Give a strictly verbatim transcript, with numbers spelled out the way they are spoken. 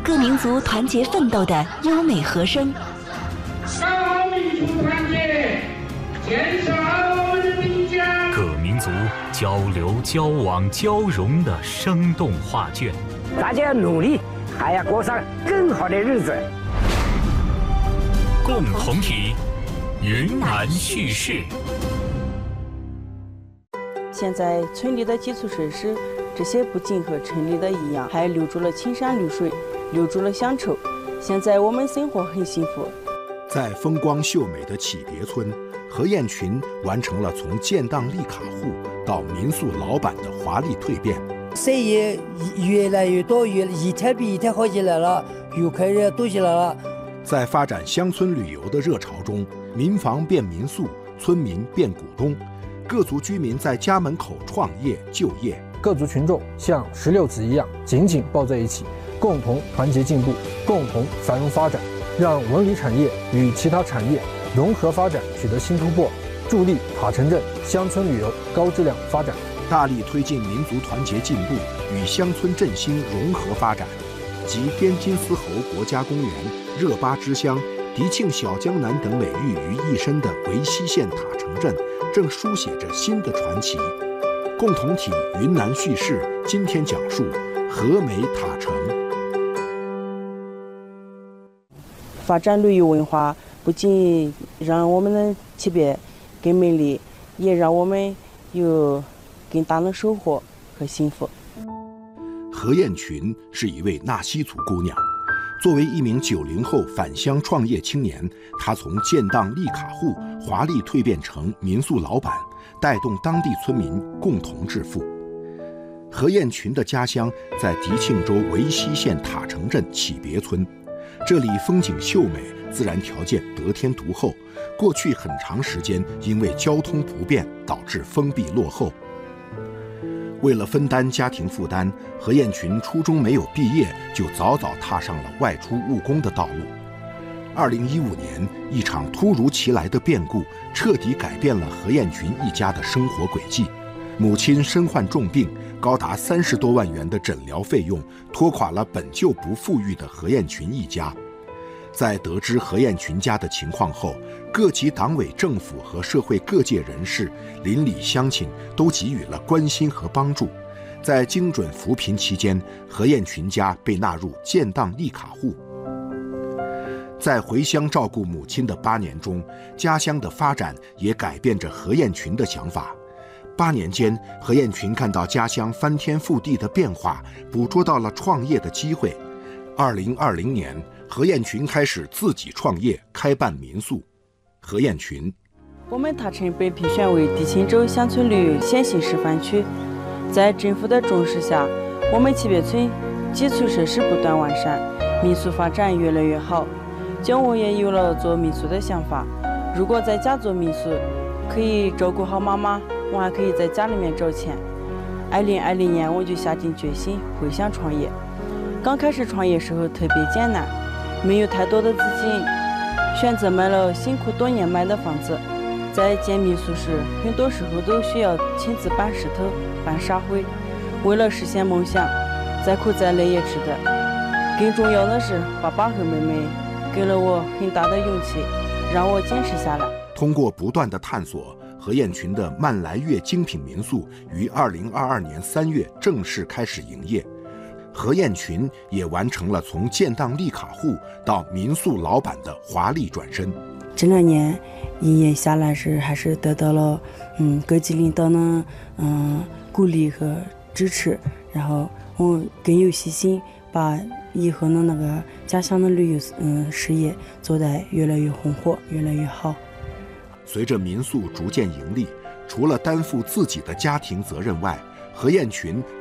各民族团结奋斗的优美和声。 高民族团结，建设我们的民家。 各民族交流、交往、交融的生动画卷。 大家要努力，还要过上更好的日子。 共同体，云南叙事。 现在村里的基础设施，这些不仅和城里的一样，还留住了青山绿水，留住了乡愁。现在我们生活很幸福。 在风光秀美的启别村，何艳群完成了从建档立卡户到民宿老板的华丽蜕变。 生意越来越多，越一天比一天好起来了，游客人多起来了。 在发展乡村旅游的热潮中，民房变民宿，村民变股东。各族居民在家门口创业就业， 各族群众像石榴籽一样紧紧抱在一起，共同团结进步，共同繁荣发展，让文旅产业与其他产业融合发展取得新突破，助力塔城镇乡村旅游高质量发展， 大力推进民族团结进步与乡村振兴融合发展。集滇金丝猴国家公园、热巴之乡、迪庆小江南等美誉于一身的维西县塔城镇，正书写着新的传奇。共同体云南叙事今天讲述和美塔城。 发展旅游文化不仅让我们的级别更美丽，也让我们有更大的收获和幸福。 何艳群是一位纳西族姑娘，作为一名九零后返乡创业青年，她从建档立卡户华丽蜕变成民宿老板，带动当地村民共同致富。何艳群的家乡在迪庆州维西县塔城镇启别村，这里风景秀美，自然条件得天独厚，过去很长时间因为交通不便导致封闭落后。为了分担家庭负担，何艳群初中没有毕业就早早踏上了外出务工的道路。二零一五年，一场突如其来的变故彻底改变了何艳群一家的生活轨迹。母亲身患重病，高达三十多万元的诊疗费用拖垮了本就不富裕的何艳群一家。在得知何艳群家的情况后，各级党委政府和社会各界人士、邻里乡亲都给予了关心和帮助。在精准扶贫期间，何艳群家被纳入建档立卡户。在回乡照顾母亲的八年中，家乡的发展也改变着何艳群的想法。八年间，何艳群看到家乡翻天覆地的变化，捕捉到了创业的机会。二零二零年，何艳群开始自己创业，开办民宿。何艳群， 我们塔城被评选为迪庆州乡村旅游先行示范区，在政府的重视下，我们启别村基础设施不断完善，民宿发展越来越好。就我也有了做民宿的想法，如果在家做民宿，可以照顾好妈妈，我还可以在家里面找钱。二零二零年我就下定决心回乡创业。刚开始创业时候特别艰难，没有太多的资金，选择买了辛苦多年买的房子。在建民宿时，很多时候都需要亲自搬石头、搬沙灰。为了实现梦想，再苦再累也值得。更重要的是，爸爸和妹妹给了我很大的勇气，让我坚持下来。 通过不断的探索，何艳群的曼来月精品民宿于二零二二年三月正式开始营业。何艳群也完成了从建档立卡户到民宿老板的华丽转身。 这两年营业下来是还是得到了嗯各级领导的嗯鼓励和支持，然后我更有信心把以后的那个家乡的旅游嗯事业做得越来越红火，越来越好。 随着民宿逐渐盈利，除了担负自己的家庭责任外，何艳群